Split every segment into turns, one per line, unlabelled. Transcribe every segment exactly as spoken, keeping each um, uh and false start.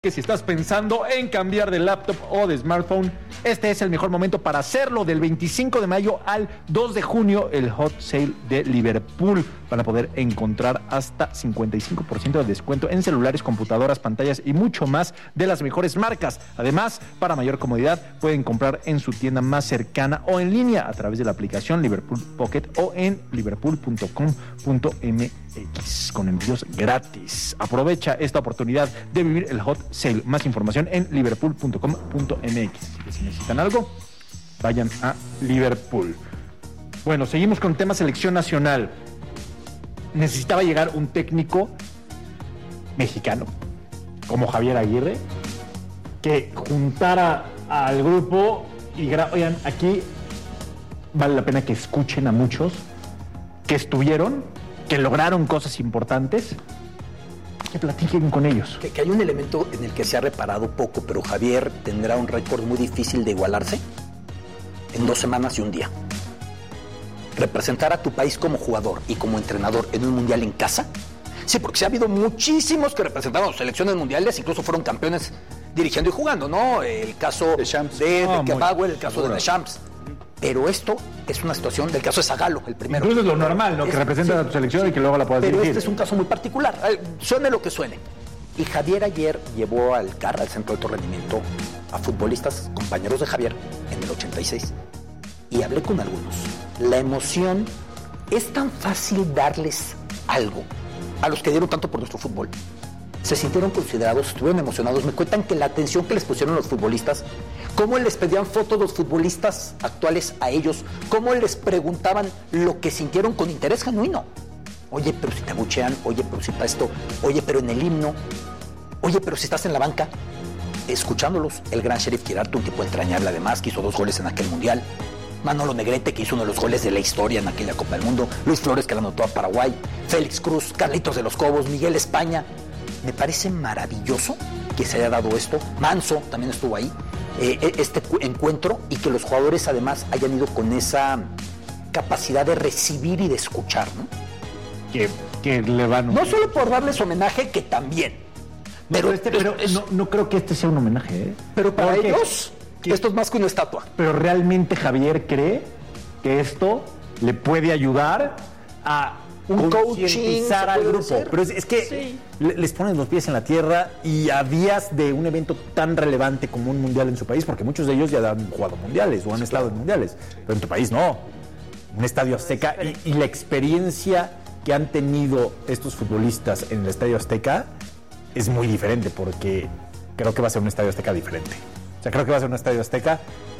Que si estás pensando en cambiar de laptop o de smartphone, este es el mejor momento para hacerlo. Del veinticinco de mayo al dos de junio, el Hot Sale de Liverpool. Van a poder encontrar hasta cincuenta y cinco por ciento de descuento en celulares, computadoras, pantallas y mucho más de las mejores marcas. Además, para mayor comodidad, pueden comprar en su tienda más cercana o en línea a través de la aplicación Liverpool Pocket o en liverpool punto com punto m x con envíos gratis. Aprovecha esta oportunidad de vivir el Hot Sale. Más información en liverpool punto com punto m x. Si necesitan algo, vayan a Liverpool. Bueno, seguimos con tema selección nacional. Necesitaba llegar un técnico mexicano como Javier Aguirre que juntara al grupo y dijera, oigan, aquí vale la pena que escuchen a muchos que estuvieron, que lograron cosas importantes, que platiquen con ellos.
Que, que hay un elemento en el que se ha reparado poco, pero Javier tendrá un récord muy difícil de igualarse en dos semanas y un día. Representar a tu país como jugador y como entrenador en un mundial en casa. Sí, porque sí ha habido muchísimos que representaron a sus selecciones mundiales, incluso fueron campeones dirigiendo y jugando, ¿no? El caso de, de,
oh,
de Bauer, el caso seguro. de Deschamps. Pero esto es una situación del caso de Zagallo, el primero.
Incluso es lo normal, ¿no? Es, que representa sí, a tu selección y que luego la puedas
pero
dirigir.
Pero este es un caso muy particular. Suene lo que suene. Y Javier ayer llevó al C A R, al Centro de Alto Rendimiento, a futbolistas, compañeros de Javier, en el ochenta y seis. Y hablé con algunos. La emoción, es tan fácil darles algo a los que dieron tanto por nuestro fútbol. Se sintieron considerados, estuvieron emocionados. Me cuentan que la atención que les pusieron los futbolistas, cómo les pedían fotos los futbolistas actuales a ellos, cómo les preguntaban lo que sintieron con interés genuino. Oye, pero si te abuchean, oye, pero si para esto, oye, pero en el himno, oye, pero si estás en la banca. Escuchándolos, el gran Sheriff Quirarte, un tipo entrañable además, que hizo dos goles en aquel mundial. Manolo Negrete, que hizo uno de los goles de la historia en aquella Copa del Mundo. Luis Flores, que la anotó a Paraguay. Félix Cruz, Carlitos de los Cobos, Miguel España. Me parece maravilloso que se haya dado esto. Manso también estuvo ahí. Eh, este encuentro y que los jugadores además hayan ido con esa capacidad de recibir y de escuchar, ¿no?
Que, que le van...
No solo por darles homenaje, que también.
Pero, pero, este, pero es, no, no creo que este sea un homenaje, ¿eh?
Pero para
Porque,
ellos, que esto es más que una estatua.
Pero realmente Javier cree que esto le puede ayudar a
un
concientizar al grupo.
Hacer.
Pero es, es que sí. les ponen los pies en la tierra y a días de un evento tan relevante como un mundial en su país, porque muchos de ellos ya han jugado mundiales o han sí, estado claro. en mundiales, pero en tu país no. Un estadio Azteca y, y la experiencia que han tenido estos futbolistas en el Estadio Azteca es muy diferente, porque creo que va a ser un Estadio Azteca diferente. O sea, creo que va a ser un Estadio Azteca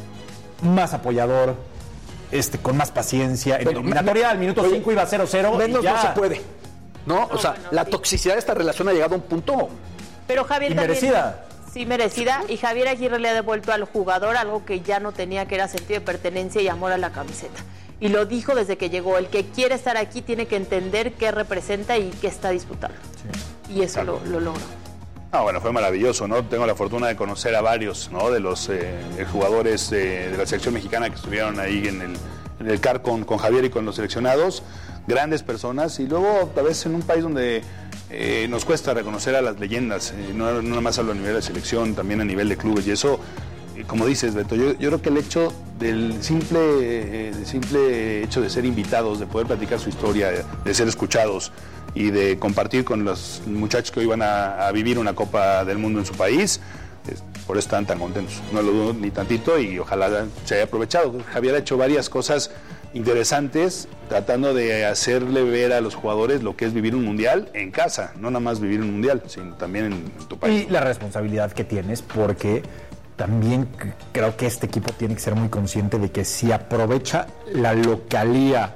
más apoyador, este, con más paciencia. En eliminatoria al minuto cinco iba cero cero.
Menos
y ya.
no se puede. ¿No?
no
o sea,
bueno,
la
sí.
toxicidad de esta relación ha llegado a un punto.
Pero Javier
y
también,
merecida.
Sí, merecida. Y Javier Aguirre le ha devuelto al jugador algo que ya no tenía, que era sentido de pertenencia y amor a la camiseta. Y lo dijo desde que llegó. El que quiere estar aquí tiene que entender qué representa y qué está disputando. Sí. Y eso claro. lo, lo logró.
Ah, bueno, fue maravilloso, ¿no? Tengo la fortuna de conocer a varios, ¿no? De los eh, jugadores eh, de la selección mexicana que estuvieron ahí en el, en el C A R con, con Javier y con los seleccionados. Grandes personas. Y luego, a veces en un país donde eh, nos cuesta reconocer a las leyendas, eh, no, no nada más hablo a nivel de selección, también a nivel de clubes. Y eso, eh, como dices, Beto, yo, yo creo que el hecho del simple, eh, del simple hecho de ser invitados, de poder platicar su historia, de, de ser escuchados y de compartir con los muchachos que hoy van a, a vivir una Copa del Mundo en su país, es, por eso están tan contentos. No lo dudo ni tantito y ojalá se haya aprovechado. Javier ha hecho varias cosas interesantes tratando de hacerle ver a los jugadores lo que es vivir un mundial en casa, no nada más vivir un mundial, sino también en, en tu país.
Y la responsabilidad que tienes, porque también creo que este equipo tiene que ser muy consciente de que si aprovecha la localía,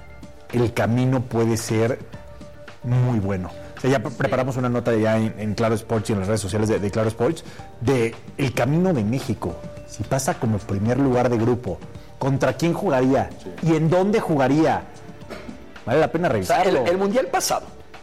el camino puede ser muy bueno. O sea, ya preparamos una nota ya en, en Claro Sports y en las redes sociales de, de Claro Sports de el camino de México. Si pasa como primer lugar de grupo, ¿contra quién jugaría? Sí. ¿Y en dónde jugaría? Vale la pena revisarlo.
O sea, el, el mundial pasado,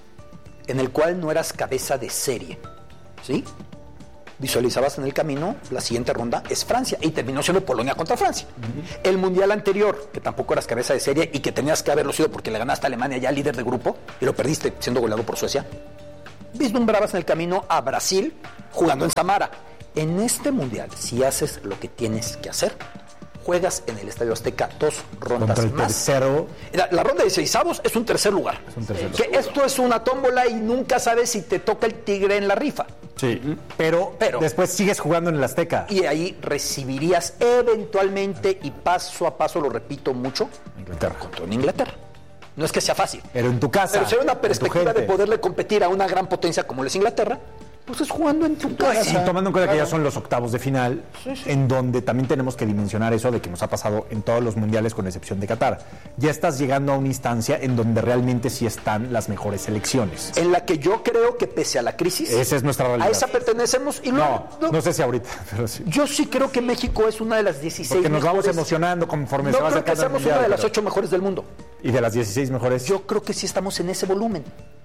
en el cual no eras cabeza de serie, ¿sí? Visualizabas en el camino, la siguiente ronda es Francia, y terminó siendo Polonia contra Francia. Uh-huh. El mundial anterior, que tampoco eras cabeza de serie y que tenías que haberlo sido porque le ganaste a Alemania ya líder de grupo y lo perdiste siendo goleado por Suecia, vislumbrabas en el camino a Brasil jugando en Samara. En este mundial, si haces lo que tienes que hacer, juegas en el Estadio Azteca dos rondas
Contra el
más.
tercero.
La, la ronda de seisavos es un tercer lugar.
Es un tercer
que
lugar.
esto es una tómbola y nunca sabes si te toca el tigre en la rifa.
Sí, pero,
Pero-
después sigues jugando en el Azteca.
Y ahí recibirías eventualmente, y paso a paso, lo repito mucho,
Inglaterra.
contra una Inglaterra. No es que sea fácil.
Pero en tu casa.
Pero si hay una
con tu
perspectiva de
gente.
poderle competir a una gran potencia como lo es Inglaterra, pues es jugando en tu
Y
casa.
tomando en cuenta que ya son los octavos de final, en donde también tenemos que dimensionar eso de que nos ha pasado en todos los mundiales con excepción de Qatar. Ya estás llegando a una instancia en donde realmente sí están las mejores selecciones.
En la que yo creo que pese a la crisis,
Esa es nuestra realidad.
a esa pertenecemos. Y luego,
No, no sé si ahorita, pero sí.
yo sí creo que México es una de las dieciséis
Porque nos vamos
mejores.
emocionando conforme
No
se va
creo que
acercando el
seamos
mundial,
una de las
pero-
ocho mejores del mundo.
Y de las dieciséis mejores.
Yo creo que sí estamos en ese volumen.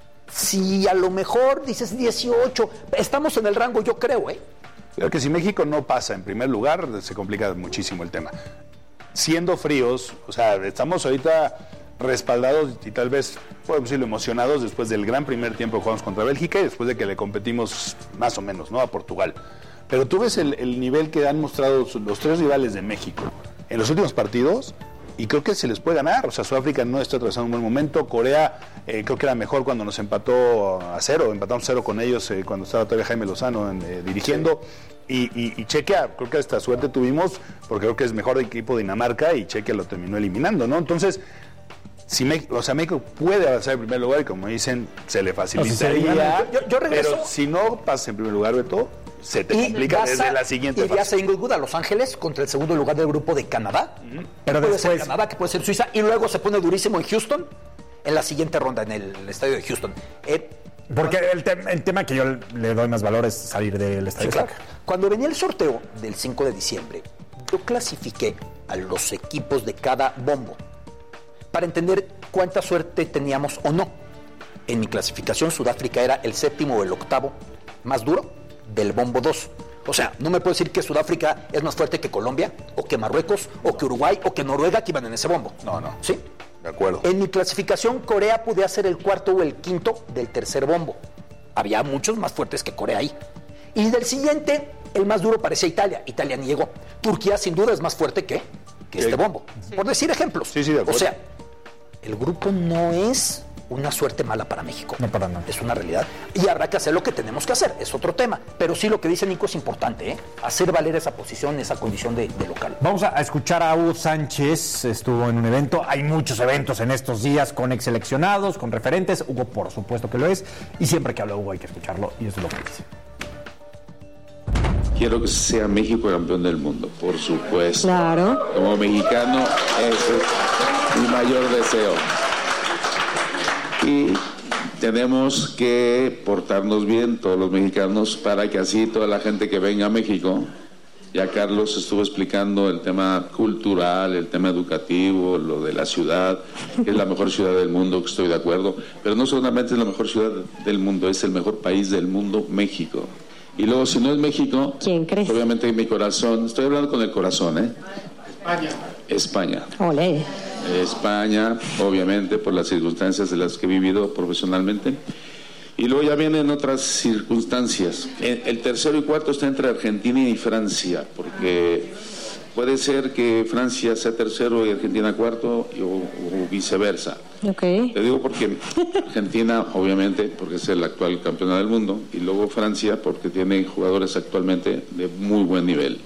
Si a lo mejor dices dieciocho, estamos en el rango, yo creo, ¿eh?
Creo que si México no pasa en primer lugar, se complica muchísimo el tema. Siendo fríos, o sea, estamos ahorita respaldados y tal vez, podemos decirlo, emocionados después del gran primer tiempo que jugamos contra Bélgica y después de que le competimos más o menos, ¿no?, a Portugal. Pero tú ves el, el nivel que han mostrado los tres rivales de México en los últimos partidos y creo que se les puede ganar. O sea, Sudáfrica no está atravesando un buen momento. Corea eh, creo que era mejor cuando nos empató a cero. Empatamos cero con ellos eh, cuando estaba todavía Jaime Lozano en, eh, dirigiendo. Y, y, y Chequia, creo que hasta suerte tuvimos porque creo que es mejor de equipo Dinamarca y Chequia lo terminó eliminando, ¿no? Entonces, si México, o sea, México puede avanzar en primer lugar y como dicen, se le facilitaría.
Yo- yo regreso-
Pero si no pasa en primer lugar, Beto, se te
Y
complica
vas
desde
a-
la siguiente
irías
fase.
a Inglewood, a Los Ángeles, contra el segundo lugar del grupo de Canadá.
Pero
Que puede ser
después-
Canadá, que puede ser Suiza, y luego se pone durísimo en Houston, en la siguiente ronda, en el, estadio de Houston. Eh,
Porque el, te- el tema que yo le doy más valor es salir del
sí,
estadio
claro.
Azteca.
Cuando venía el sorteo del cinco de diciembre, yo clasifiqué a los equipos de cada bombo para entender cuánta suerte teníamos o no. En mi clasificación, Sudáfrica era el séptimo o el octavo más duro del bombo dos. O sea, no me puedo decir que Sudáfrica es más fuerte que Colombia, o que Marruecos, o que Uruguay, o que Noruega, que iban en ese bombo.
No, no.
¿Sí?
De acuerdo.
En mi clasificación, Corea podía ser el cuarto o el quinto del tercer bombo. Había muchos más fuertes que Corea ahí. Y del siguiente, el más duro parecía Italia. Italia ni llegó. Turquía, sin duda, es más fuerte que, que este bombo. Por decir ejemplos.
Sí, sí, de acuerdo.
O sea, el grupo no es una suerte mala para México.
No, para nada.
Es una realidad. Y habrá que hacer lo que tenemos que hacer. Es otro tema. Pero sí, lo que dice Nico es importante, ¿eh? Hacer valer esa posición, esa condición de, de local.
Vamos a escuchar a Hugo Sánchez, estuvo en un evento, hay muchos eventos en estos días con ex seleccionados, con referentes, Hugo por supuesto que lo es, y siempre que habla Hugo hay que escucharlo, y eso es lo que dice.
Quiero que sea México campeón del mundo, por supuesto.
Claro.
Como mexicano, ese es mi mayor deseo. Y tenemos que portarnos bien todos los mexicanos para que así toda la gente que venga a México, ya Carlos estuvo explicando el tema cultural, el tema educativo, lo de la ciudad, que es la mejor ciudad del mundo, que estoy de acuerdo, pero no solamente es la mejor ciudad del mundo, es el mejor país del mundo, México. Y luego, si no es México,
¿Quién crees?
obviamente en mi corazón, estoy hablando con el corazón, ¿eh? España. España.
Olé.
España, obviamente, por las circunstancias de las que he vivido profesionalmente. Y luego ya vienen otras circunstancias. El, el tercero y cuarto está entre Argentina y Francia, porque puede ser que Francia sea tercero y Argentina cuarto, y, o, o viceversa.
Ok.
Te digo porque Argentina, obviamente, porque es el actual campeón del mundo, y luego Francia, porque tiene jugadores actualmente de muy buen nivel.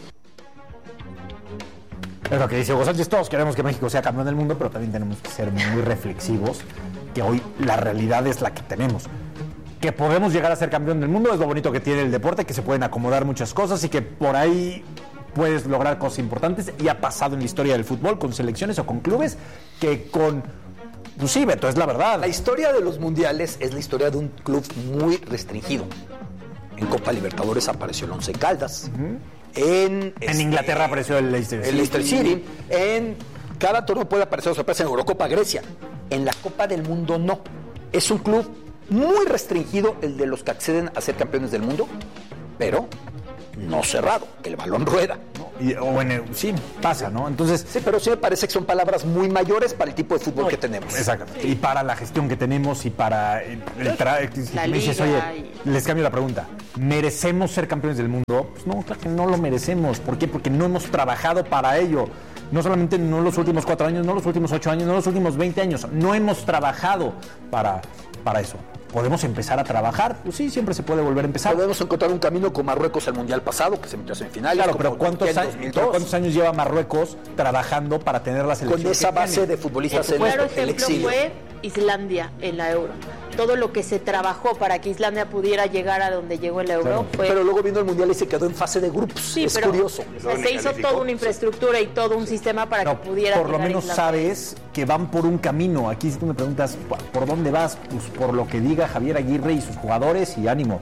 Es lo que dice Hugo Sánchez, todos queremos que México sea campeón del mundo, pero también tenemos que ser muy reflexivos, que hoy la realidad es la que tenemos. Que podemos llegar a ser campeón del mundo es lo bonito que tiene el deporte, que se pueden acomodar muchas cosas y que por ahí puedes lograr cosas importantes, y ha pasado en la historia del fútbol con selecciones o con clubes que con... Pues sí, Beto, es la verdad.
La historia de los mundiales es la historia de un club muy restringido. En Copa Libertadores apareció el Once Caldas. En,
En
este,
Inglaterra apareció el Leicester
el
City.
Leicester City. En cada torneo puede aparecer sorpresa. En Eurocopa Grecia. En la Copa del Mundo no. Es un club muy restringido, el de los que acceden a ser campeones del mundo, pero no cerrado, que el balón rueda.
Y, o en el, sí, pasa, ¿no? Entonces...
Sí, pero sí me parece que son palabras muy mayores para el tipo de fútbol
no,
que tenemos.
Exactamente. Sí. Y para la gestión que tenemos y para el, el tra- si
la
me dices,
liga
oye,
y...
les cambio la pregunta. ¿Merecemos ser campeones del mundo? Pues no, claro que no lo merecemos. ¿Por qué? Porque no hemos trabajado para ello. No solamente no los últimos cuatro años, no los últimos ocho años, no los últimos veinte años. No hemos trabajado para, para eso. ¿Podemos empezar a trabajar? Pues sí, siempre se puede volver a empezar.
Podemos encontrar un camino con Marruecos el Mundial pasado, que se metió a semifinales.
Claro, pero ¿cuántos, años, pero ¿cuántos años lleva Marruecos trabajando para tener la selección?
Con esa base de futbolistas
en el
exilio.
Claro ejemplo fue Islandia en la Euro. Todo lo que se trabajó para que Islandia pudiera llegar a donde llegó en la Euro
Claro.
fue...
Pero luego vino el Mundial y se quedó en fase de grupos.
Sí,
es
pero
curioso.
o sea, se hizo toda una infraestructura y todo un sistema para
No,
que pudiera
por lo
llegar a
menos
Islandia.
sabes que van por un camino. Aquí si tú me preguntas, ¿por dónde vas? Pues por lo que diga Javier Aguirre y sus jugadores y ánimo.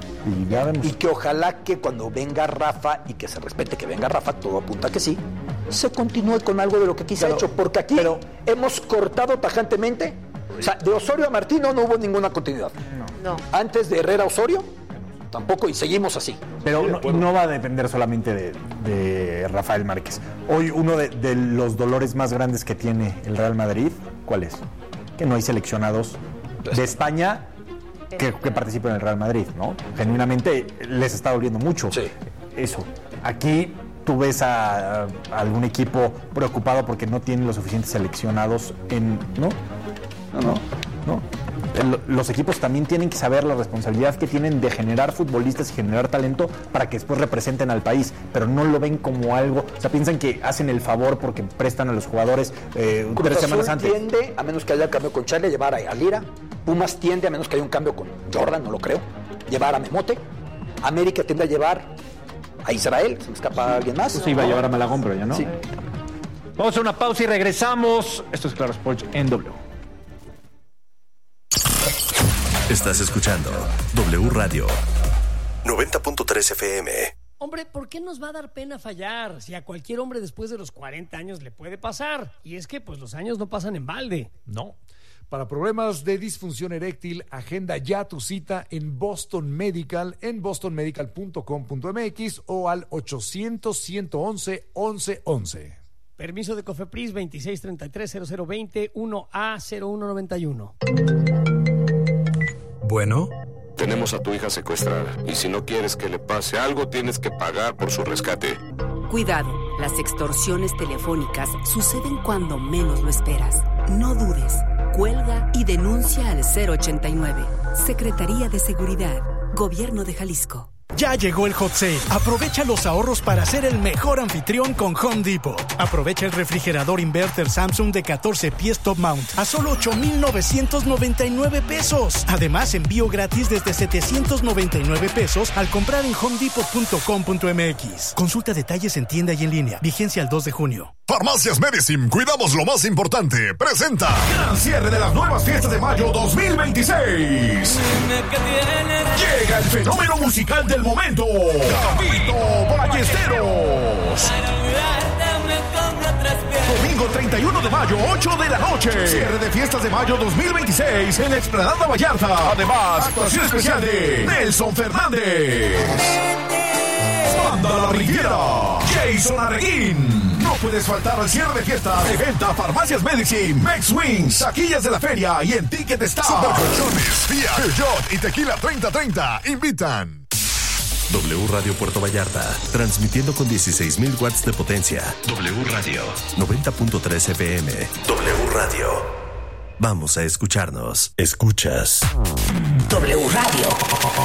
Y ya vemos.
Y que ojalá que cuando venga Rafa y que se respete que venga Rafa, todo apunta que sí, se continúe con algo de lo que aquí se
Pero-
ha hecho. Porque aquí
pero-
hemos cortado tajantemente. O sea, de Osorio a Martino no hubo ninguna continuidad.
No.
Antes de Herrera a Osorio, tampoco, y seguimos así.
Pero no, no va a depender solamente de, de Rafael Márquez. Hoy uno de, de los dolores más grandes que tiene el Real Madrid, ¿cuál es? Que no hay seleccionados de España que, que participen en el Real Madrid, ¿no? Genuinamente les está doliendo mucho
Sí.
eso. Aquí tú ves a, a algún equipo preocupado porque no tienen los suficientes seleccionados en... ¿No? No, no, no. El- los equipos también tienen que saber la responsabilidad que tienen de generar futbolistas y generar talento para que después representen al país, pero no lo ven como algo, o sea, piensan que hacen el favor porque prestan a los jugadores eh,
Cruz
tres
Azul
semanas antes.
tiende, a menos que haya cambio con Charlie, a llevar a Lira. Pumas tiende, a menos que haya un cambio con Jordan, no lo creo, llevar a Memote. América tiende a llevar a Israel, se me escapa alguien más.
Pues se iba a llevar a Malagón, pero ya no.
Sí.
Vamos a hacer una pausa y regresamos. Esto es Claro Sports en W.
Estás escuchando W Radio noventa punto tres F M.
Hombre, ¿por qué nos va a dar pena fallar? Si a cualquier hombre después de los cuarenta años le puede pasar. Y es que pues los años no pasan en balde.
No. Para problemas de disfunción eréctil, agenda ya tu cita en Boston Medical, en boston medical punto com punto m x o al ochocientos, ciento once, once once.
Permiso de COFEPRIS veintiséis treinta y tres cero cero veinte uno A cero uno noventa y uno.
Bueno,
Tenemos a tu hija secuestrada y si no quieres que le pase algo, tienes que pagar por su rescate.
Cuidado, las extorsiones telefónicas suceden cuando menos lo esperas. No dudes, cuelga y denuncia al cero ochenta y nueve. Secretaría de Seguridad, Gobierno de Jalisco.
ya llegó el hot sale. Aprovecha los ahorros para ser el mejor anfitrión con Home Depot. Aprovecha el refrigerador inverter Samsung de catorce pies top mount a solo ocho mil novecientos noventa y nueve pesos. Además, envío gratis desde setecientos noventa y nueve pesos al comprar en home depot punto com punto m x. Consulta detalles en tienda y en línea. Vigencia al dos de junio.
Farmacias Medicine, cuidamos lo más importante. Presenta gran cierre de las nuevas fiestas de mayo dos mil veintiséis. Llega el fenómeno musical del momento, Gabito Ballesteros. Domingo treinta y uno de mayo, ocho de la noche. Cierre de fiestas de mayo dos mil veintiséis en la Explanada Vallarta. Además, actuación especial de Nelson Fernández. Banda La Riviera, Jason Arreguín. No puedes faltar al cierre de fiestas de venta Farmacias Medicine, Mex Wings, taquillas de la feria y en Ticket Star. Supercolchones, Fiat, Peugeot y Tequila treinta treinta invitan.
W Radio Puerto Vallarta, transmitiendo con dieciséis mil watts de potencia. W Radio noventa punto tres F M. W Radio. Vamos a escucharnos. Escuchas
W Radio.